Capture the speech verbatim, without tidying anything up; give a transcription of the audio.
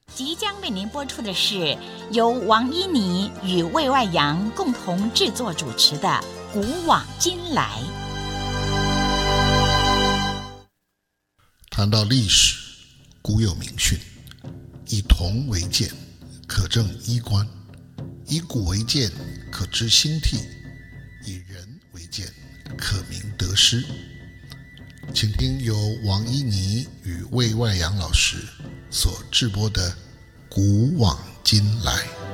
即将为您播出的是由王一妮与魏外阳共同制作主持的《古往今来》。 谈到历史，古有名训：以铜为鉴，可正衣冠；以古为鉴，可知兴替；以人为鉴，可明得失。请听由王一妮与魏外阳老师所制播的《古往今来》。